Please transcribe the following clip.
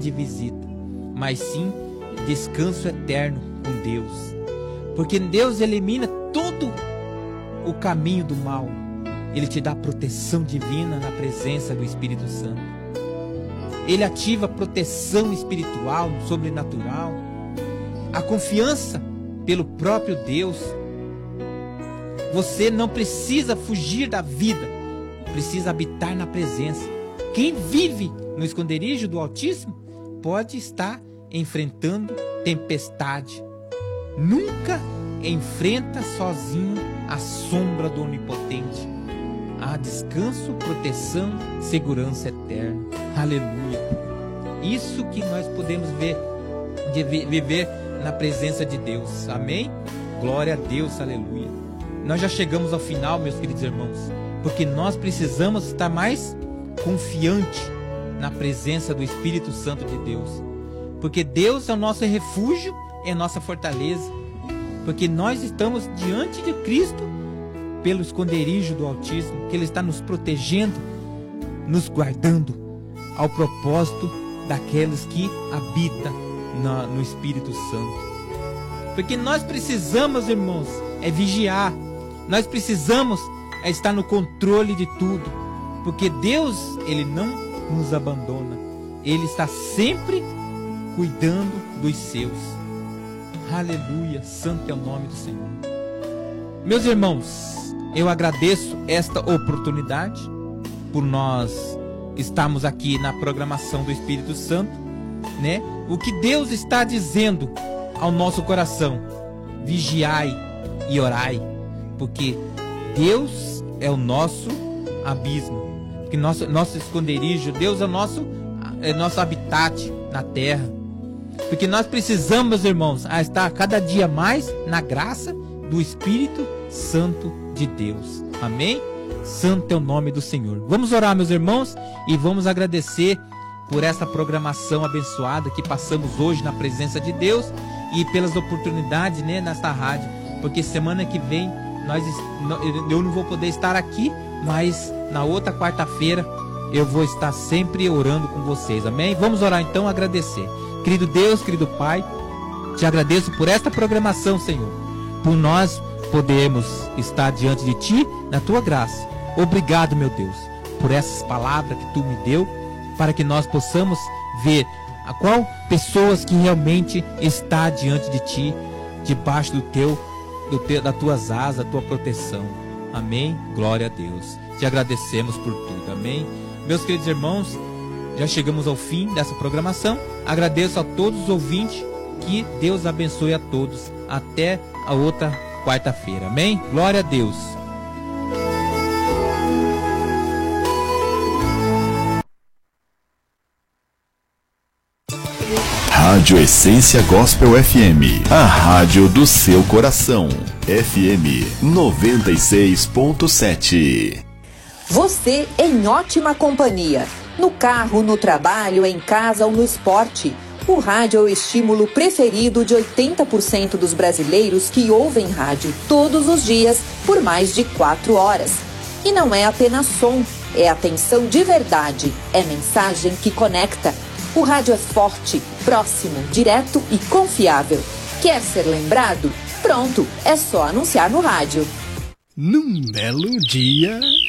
de visita, mas sim descanso eterno com Deus. Porque Deus elimina todo o caminho do mal. Ele te dá proteção divina na presença do Espírito Santo. Ele ativa a proteção espiritual, sobrenatural, a confiança pelo próprio Deus. Você não precisa fugir da vida, precisa habitar na presença. Quem vive no esconderijo do Altíssimo pode estar enfrentando tempestade. Nunca enfrenta sozinho a sombra do Onipotente. Há descanso, proteção, segurança eterna. Aleluia. Isso que nós podemos ver, de viver na presença de Deus. Amém? Glória a Deus, aleluia. Nós já chegamos ao final, meus queridos irmãos, porque nós precisamos estar mais confiante na presença do Espírito Santo de Deus. Porque Deus é o nosso refúgio, é a nossa fortaleza. Porque nós estamos diante de Cristo pelo esconderijo do Altíssimo, que Ele está nos protegendo, nos guardando ao propósito daqueles que habitam no Espírito Santo. Porque nós precisamos, irmãos, vigiar. Nós precisamos estar no controle de tudo. Porque Deus, Ele não nos abandona. Ele está sempre cuidando dos seus. Aleluia, santo é o nome do Senhor. Meus irmãos, eu agradeço esta oportunidade por nós estarmos aqui na programação do Espírito Santo, né? O que Deus está dizendo ao nosso coração: vigiai e orai, porque Deus é o nosso abismo, que nosso esconderijo. Deus é o nosso habitat na terra. Porque nós precisamos, irmãos, estar cada dia mais na graça do Espírito Santo de Deus. Amém? Santo é o nome do Senhor. Vamos orar, meus irmãos, e vamos agradecer por essa programação abençoada que passamos hoje na presença de Deus e pelas oportunidades, né, nesta rádio. Porque semana que vem eu não vou poder estar aqui, mas na outra quarta-feira eu vou estar sempre orando com vocês. Amém? Vamos orar então, agradecer. Querido Deus, querido Pai, te agradeço por esta programação, Senhor, por nós podermos estar diante de Ti, na Tua graça. Obrigado, meu Deus, por essas palavras que Tu me deu, para que nós possamos ver a qual pessoas que realmente está diante de Ti, debaixo das Tuas asas, da Tua proteção. Amém? Glória a Deus. Te agradecemos por tudo. Amém? Meus queridos irmãos, já chegamos ao fim dessa programação. Agradeço a todos os ouvintes. Que Deus abençoe a todos. Até a outra quarta-feira. Amém? Glória a Deus. Rádio Essência Gospel FM. A rádio do seu coração. FM 96.7. Você em ótima companhia. No carro, no trabalho, em casa ou no esporte. O rádio é o estímulo preferido de 80% dos brasileiros que ouvem rádio todos os dias por mais de 4 horas. E não é apenas som, é atenção de verdade, é mensagem que conecta. O rádio é forte, próximo, direto e confiável. Quer ser lembrado? Pronto, é só anunciar no rádio. Num belo dia...